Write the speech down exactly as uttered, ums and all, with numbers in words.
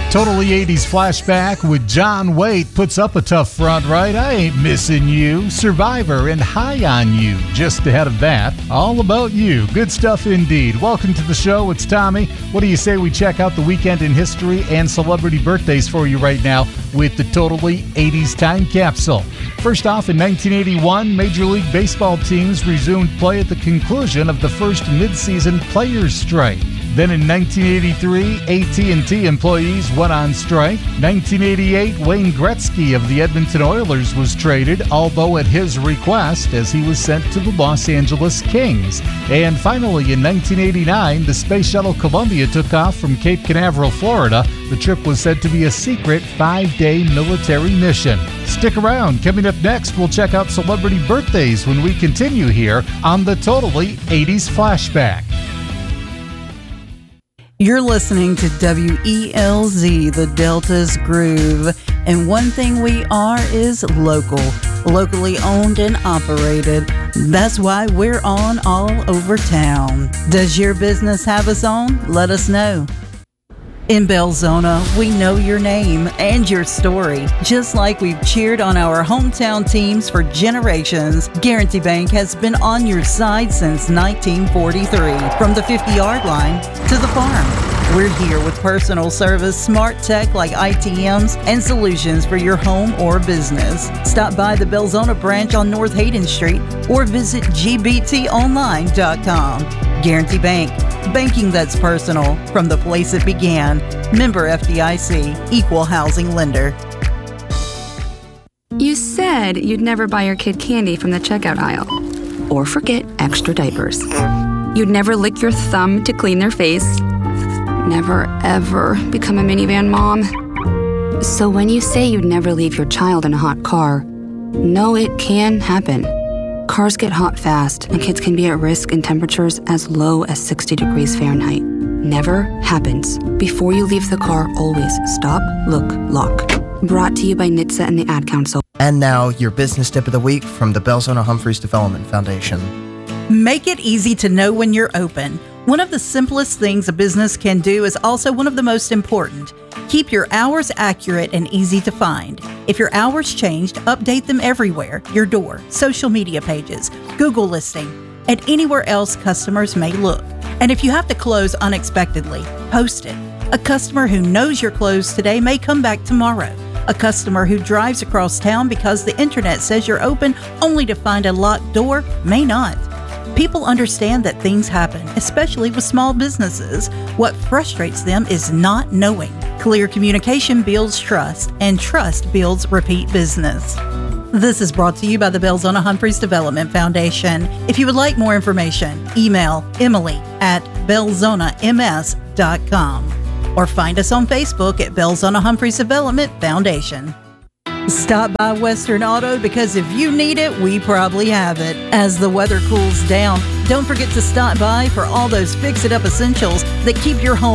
Totally eighties flashback with John Waite puts up a tough front, right? I Ain't Missing You, Survivor, and High on You. Just ahead of that, All About You. Good stuff indeed. Welcome to the show. It's Tommy. What do you say we check out the weekend in history and celebrity birthdays for you right now with the Totally eighties Time Capsule? First off, in nineteen eighty-one, Major League Baseball teams resumed play at the conclusion of the first midseason players' strike. Then in nineteen eighty-three, A T and T employees went on strike. nineteen eighty-eight, Wayne Gretzky of the Edmonton Oilers was traded, although at his request, as he was sent to the Los Angeles Kings. And finally, in nineteen eighty-nine, the Space Shuttle Columbia took off from Cape Canaveral, Florida. The trip was said to be a secret five-day military mission. Stick around. Coming up next, we'll check out celebrity birthdays when we continue here on the Totally eighties Flashback. You're listening to W E L Z, the Delta's Groove. And one thing we are is local, locally owned and operated. That's why we're on all over town. Does your business have us on? Let us know. In Belzona, we know your name and your story. Just like we've cheered on our hometown teams for generations, Guarantee Bank has been on your side since nineteen forty-three. From the fifty-yard line to the farm, we're here with personal service, smart tech like I T Ms, and solutions for your home or business. Stop by the Belzona branch on North Hayden Street or visit G B T online dot com. Guarantee Bank. Banking that's personal, from the place it began. Member F D I C, Equal Housing Lender. You said you'd never buy your kid candy from the checkout aisle. Or forget extra diapers. You'd never lick your thumb to clean their face. Never, ever become a minivan mom. So when you say you'd never leave your child in a hot car, know it can happen. Cars get hot fast, and kids can be at risk in temperatures as low as sixty degrees Fahrenheit. Never happens. Before you leave the car, always stop, look, lock. Brought to you by N H T S A and the Ad Council. And now, your business tip of the week from the Belzona Humphreys Development Foundation. Make it easy to know when you're open. One of the simplest things a business can do is also one of the most important. Keep your hours accurate and easy to find. If your hours changed, update them everywhere: your door, social media pages, Google listing, and anywhere else customers may look. And if you have to close unexpectedly, post it. A customer who knows you're closed today may come back tomorrow. A customer who drives across town because the internet says you're open only to find a locked door may not. People understand that things happen, especially with small businesses. What frustrates them is not knowing. Clear communication builds trust, and trust builds repeat business. This is brought to you by the Belzona Humphreys Development Foundation. If you would like more information, email Emily at belzona m s dot com or find us on Facebook at Belzona Humphreys Development Foundation. Stop by Western Auto, because if you need it, we probably have it. As the weather cools down, don't forget to stop by for all those fix-it-up essentials that keep your home